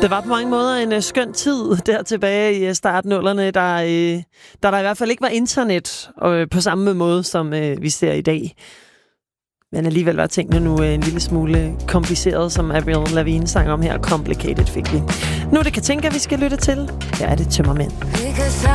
Det var på mange måder en skøn tid der tilbage i startnullerne, der i hvert fald ikke var internet på samme måde, som vi ser i dag. Men alligevel var tingene nu en lille smule kompliceret, som Avril Lavigne sang om her. Complicated fik vi. Nu er det Katinka, vi skal lytte til. Her er det Tømmermænd.